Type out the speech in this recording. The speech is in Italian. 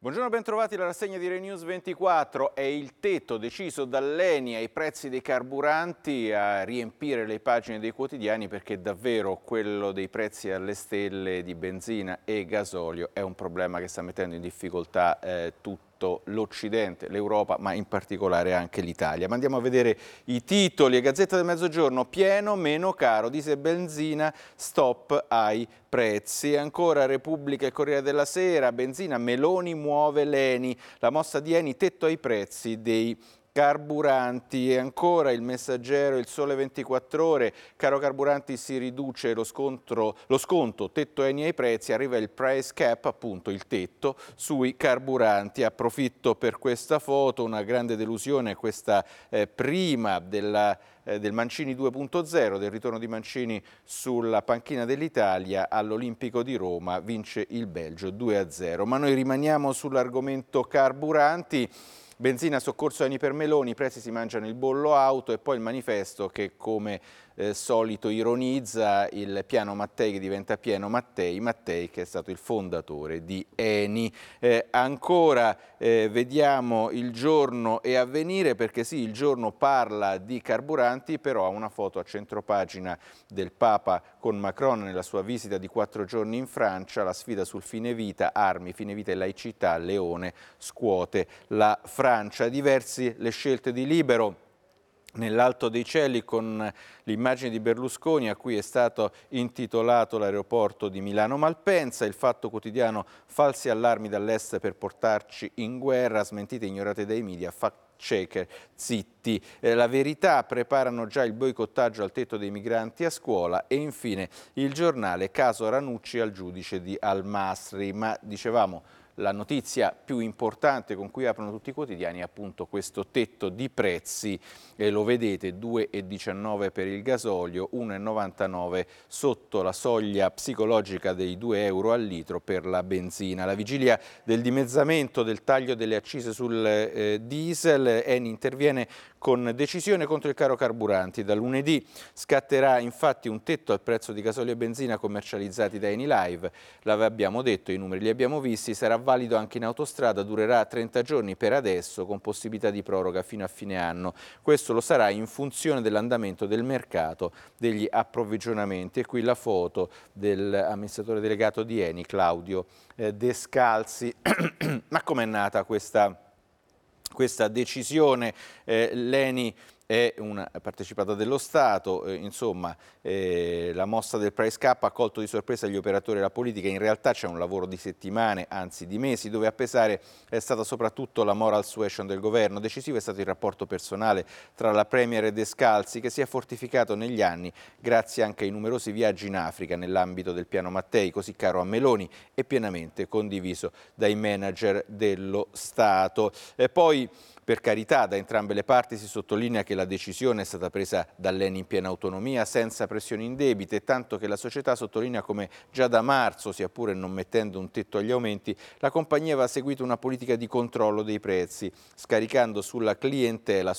Buongiorno, bentrovati alla rassegna di RaiNews 24. È il tetto deciso dall'ENI ai prezzi dei carburanti a riempire le pagine dei quotidiani, perché davvero quello dei prezzi alle stelle di benzina e gasolio è un problema che sta mettendo in difficoltà tutto l'Occidente, l'Europa, ma in particolare anche l'Italia. Ma andiamo a vedere i titoli. Gazzetta del Mezzogiorno: pieno, meno caro, diesel e benzina, stop ai prezzi. Ancora Repubblica e Corriere della Sera: benzina, Meloni muove l'ENI, la mossa di ENI, tetto ai prezzi dei carburanti. E ancora Il Messaggero, Il Sole 24 Ore: caro carburanti, si riduce lo sconto, tetto ENI ai prezzi, arriva il price cap, appunto il tetto sui carburanti. Approfitto per questa foto, una grande delusione questa prima del Mancini 2.0, del ritorno di Mancini sulla panchina dell'Italia. All'Olimpico di Roma vince il Belgio 2-0. Ma noi rimaniamo sull'argomento carburanti. Benzina, soccorso Eni per Meloni, i prezzi si mangiano il bollo auto, e poi il Manifesto che come solito ironizza il piano Mattei che diventa pieno Mattei, che è stato il fondatore di Eni. Ancora vediamo Il Giorno e Avvenire, perché sì, Il Giorno parla di carburanti, però ha una foto a centropagina del Papa con Macron nella sua visita di 4 giorni in Francia. La sfida sul fine vita, armi, fine vita e laicità, Leone scuote la Francia. Diversi le scelte di Libero. Nell'alto dei cieli, con l'immagine di Berlusconi a cui è stato intitolato l'aeroporto di Milano Malpensa. Il Fatto Quotidiano: falsi allarmi dall'est per portarci in guerra, smentite ignorate dai media, fact checker zitti. La Verità: preparano già il boicottaggio al tetto dei migranti a scuola. E infine Il Giornale: caso Ranucci al giudice di Al Masri. Ma dicevamo, la notizia più importante con cui aprono tutti i quotidiani è appunto questo tetto di prezzi. Lo vedete, 2,19 per il gasolio, 1,99 sotto la soglia psicologica dei 2 euro al litro per la benzina. Alla vigilia del dimezzamento del taglio delle accise sul diesel, Eni interviene con decisione contro il caro carburanti. Da lunedì scatterà infatti un tetto al prezzo di gasolio e benzina commercializzati da Eni Live. L'abbiamo detto, i numeri li abbiamo visti. Sarà valido anche in autostrada, durerà 30 giorni per adesso, con possibilità di proroga fino a fine anno. Questo lo sarà in funzione dell'andamento del mercato degli approvvigionamenti. E qui la foto dell'amministratore delegato di Eni, Claudio Descalzi. Ma com'è nata questa decisione? L'Eni è una partecipata dello Stato, la mossa del price cap ha colto di sorpresa gli operatori e la politica. In realtà c'è un lavoro di settimane, anzi di mesi, dove a pesare è stata soprattutto la moral suasion del governo. Decisivo è stato il rapporto personale tra la Premier e Descalzi, che si è fortificato negli anni grazie anche ai numerosi viaggi in Africa nell'ambito del piano Mattei, così caro a Meloni e pienamente condiviso dai manager dello Stato. Poi, per carità, da entrambe le parti si sottolinea che la decisione è stata presa dall'Eni in piena autonomia, senza pressioni indebite, tanto che la società sottolinea come già da marzo, sia pure non mettendo un tetto agli aumenti, la compagnia aveva seguito una politica di controllo dei prezzi, scaricando sulla clientela